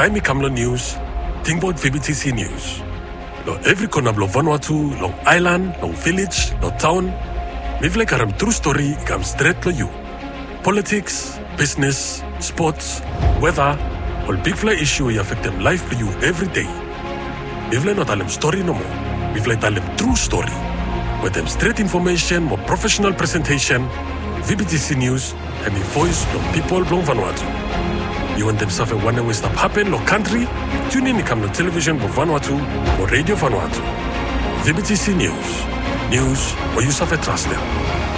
time ikamlo news, think about VBTC news. Lo every corner of Vanuatu, long island, long village, long town. We've like a true story comes straight to you. Politics, business, sports, weather, all big fly issue affect them life for you every day. We've like not tell them story no more. We've like tell them true story. With them straight information, more professional presentation, VBTC news, and the voice from people from Vanuatu. You want them suffer one way stuff happen no country? Tune in to come to television for Vanuatu or radio Vanuatu. VBTC News. News where you suffer trust them.